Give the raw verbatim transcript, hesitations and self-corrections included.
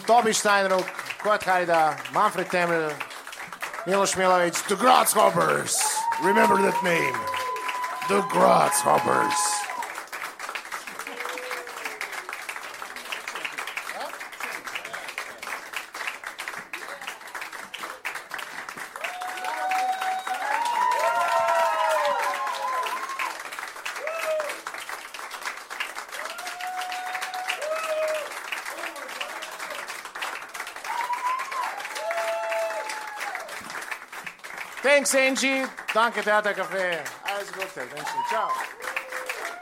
Tobi Steinruck, Kurt Haida, Manfred Temmel, Milos Milovic, the Grasshoppers. Remember that name. The Grasshoppers. Thanks, Angie. Danke, Theatercafé. Alles Gute. Dankeschön. Ciao.